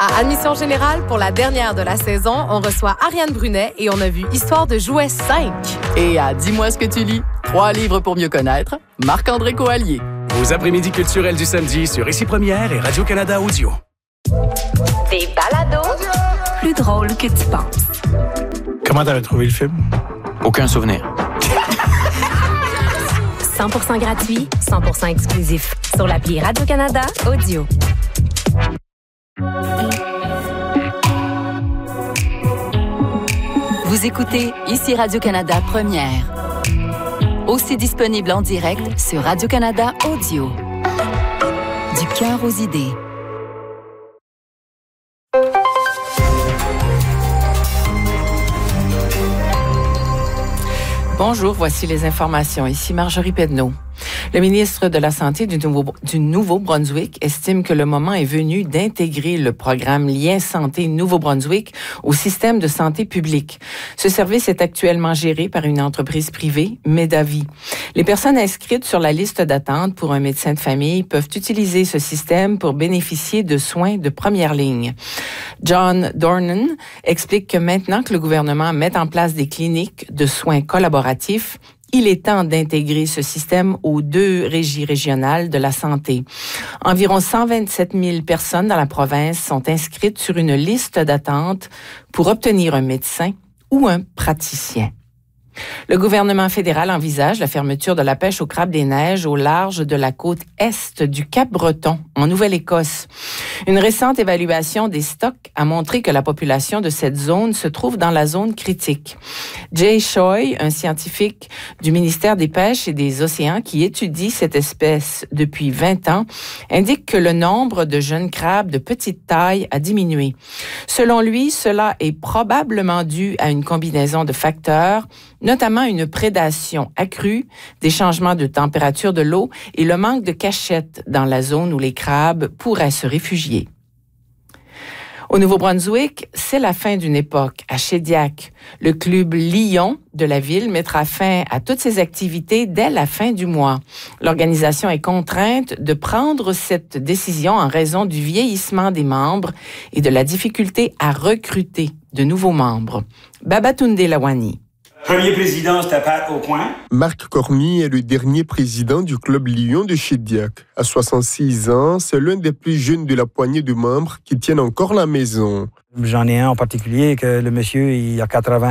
À Admission Générale, pour la dernière de la saison, on reçoit Ariane Brunet et on a vu Histoire de jouets 5. Et à Dis-moi ce que tu lis, 3 livres pour mieux connaître, Marc-André Coallier. Vos après-midi culturels du samedi sur Ici Première et Radio-Canada Audio. Des balados plus drôles que tu penses. Comment t'avais trouvé le film? Aucun souvenir. 100% gratuit, 100% exclusif. Sur l'appli Radio-Canada Audio. Vous écoutez Ici Radio-Canada Première. Aussi disponible en direct sur Radio-Canada Audio. Du cœur aux idées. Bonjour, voici les informations. Ici Marjorie Pedneau. Le ministre de la Santé du Nouveau-Brunswick estime que le moment est venu d'intégrer le programme Lien Santé Nouveau-Brunswick au système de santé publique. Ce service est actuellement géré par une entreprise privée, Medavie. Les personnes inscrites sur la liste d'attente pour un médecin de famille peuvent utiliser ce système pour bénéficier de soins de première ligne. John Dornan explique que maintenant que le gouvernement met en place des cliniques de soins collaboratifs, il est temps d'intégrer ce système aux 2 régies régionales de la santé. Environ 127 000 personnes dans la province sont inscrites sur une liste d'attente pour obtenir un médecin ou un praticien. Le gouvernement fédéral envisage la fermeture de la pêche au crabe des neiges au large de la côte est du Cap-Breton, en Nouvelle-Écosse. Une récente évaluation des stocks a montré que la population de cette zone se trouve dans la zone critique. Jay Choi, un scientifique du ministère des Pêches et des Océans qui étudie cette espèce depuis 20 ans, indique que le nombre de jeunes crabes de petite taille a diminué. Selon lui, cela est probablement dû à une combinaison de facteurs, notamment une prédation accrue, des changements de température de l'eau et le manque de cachettes dans la zone où les crabes pourraient se réfugier. Au Nouveau-Brunswick, c'est la fin d'une époque. À Shediac, le club Lion de la ville mettra fin à toutes ses activités dès la fin du mois. L'organisation est contrainte de prendre cette décision en raison du vieillissement des membres et de la difficulté à recruter de nouveaux membres. Babatunde Lawani. Premier président, c'était Pat Aucoin. Marc Cormier est le dernier président du club Lion de Shediac. À 66 ans, c'est l'un des plus jeunes de la poignée de membres qui tiennent encore la maison. J'en ai un en particulier que le monsieur, il a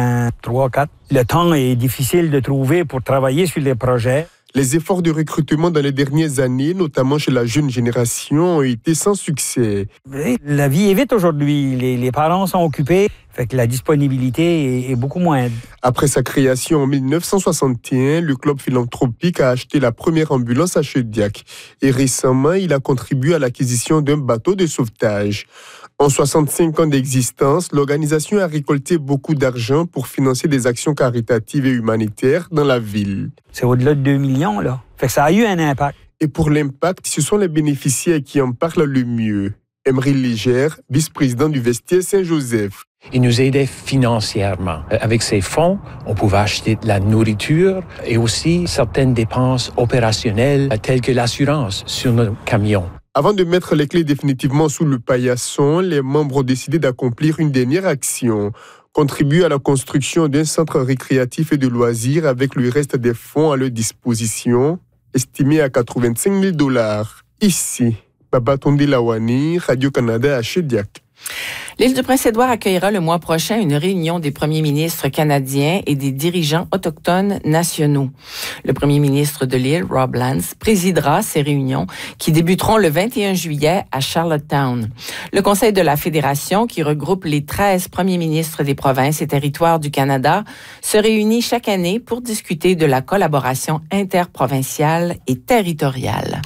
83-4. Le temps est difficile de trouver pour travailler sur les projets. Les efforts de recrutement dans les dernières années, notamment chez la jeune génération, ont été sans succès. La vie est vite aujourd'hui. Les parents sont occupés, fait que la disponibilité est beaucoup moindre. Après sa création en 1961, le club philanthropique a acheté la première ambulance à Shediac. Et récemment, il a contribué à l'acquisition d'un bateau de sauvetage. En 65 ans d'existence, l'organisation a récolté beaucoup d'argent pour financer des actions caritatives et humanitaires dans la ville. C'est au-delà de 2 millions, là. Fait que ça a eu un impact. Et pour l'impact, ce sont les bénéficiaires qui en parlent le mieux. Emery Légère, vice-président du Vestiaire Saint-Joseph. Il nous aidait financièrement. Avec ces fonds, on pouvait acheter de la nourriture et aussi certaines dépenses opérationnelles telles que l'assurance sur nos camions. Avant de mettre les clés définitivement sous le paillasson, les membres ont décidé d'accomplir une dernière action. Contribuer à la construction d'un centre récréatif et de loisirs avec le reste des fonds à leur disposition, estimé à 85 000 $. Ici, Babatunde Lawani, Radio-Canada à Shediac. L'île du Prince-Édouard accueillera le mois prochain une réunion des premiers ministres canadiens et des dirigeants autochtones nationaux. Le premier ministre de l'île, Rob Lance, présidera ces réunions qui débuteront le 21 juillet à Charlottetown. Le Conseil de la Fédération, qui regroupe les 13 premiers ministres des provinces et territoires du Canada, se réunit chaque année pour discuter de la collaboration interprovinciale et territoriale.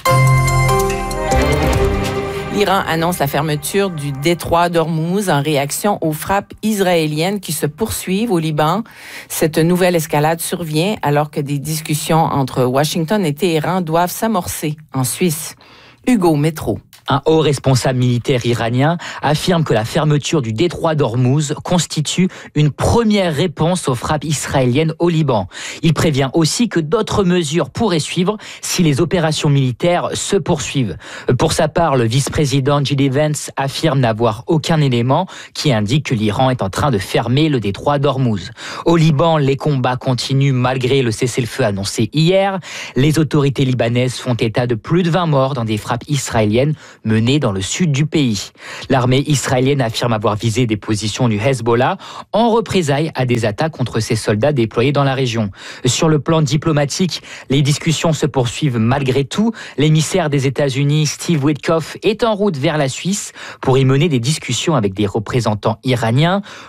L'Iran annonce la fermeture du détroit d'Ormuz en réaction aux frappes israéliennes qui se poursuivent au Liban. Cette nouvelle escalade survient alors que des discussions entre Washington et Téhéran doivent s'amorcer en Suisse. Hugo Métro. Un haut responsable militaire iranien affirme que la fermeture du détroit d'Ormuz constitue une première réponse aux frappes israéliennes au Liban. Il prévient aussi que d'autres mesures pourraient suivre si les opérations militaires se poursuivent. Pour sa part, le vice-président J.D. Vance affirme n'avoir aucun élément qui indique que l'Iran est en train de fermer le détroit d'Ormuz. Au Liban, les combats continuent malgré le cessez-le-feu annoncé hier. Les autorités libanaises font état de plus de 20 morts dans des frappes israéliennes menées dans le sud du pays. L'armée israélienne affirme avoir visé des positions du Hezbollah en représailles à des attaques contre ses soldats déployés dans la région. Sur le plan diplomatique, les discussions se poursuivent malgré tout. L'émissaire des États-Unis, Steve Witkoff, est en route vers la Suisse pour y mener des discussions avec des représentants iraniens.